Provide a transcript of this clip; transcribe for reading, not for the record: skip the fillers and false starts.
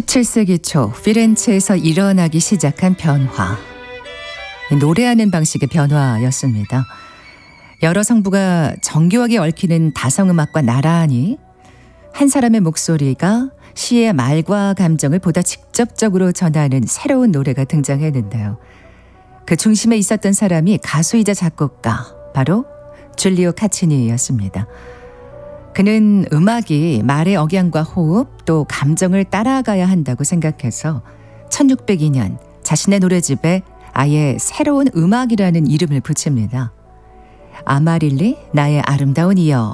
17세기 초 피렌체에서 일어나기 시작한 변화. 노래하는 방식의 변화였습니다. 여러 성부가 정교하게 얽히는 다성음악과 나란히 한 사람의 목소리가 시의 말과 감정을 보다 직접적으로 전하는 새로운 노래가 등장했는데요. 그 중심에 있었던 사람이 가수이자 작곡가, 바로 줄리오 카치니였습니다. 그는 음악이 말의 억양과 호흡 또 감정을 따라가야 한다고 생각해서 1602년 자신의 노래집에 아예 새로운 음악이라는 이름을 붙입니다. 아마릴리 나의 아름다운 이여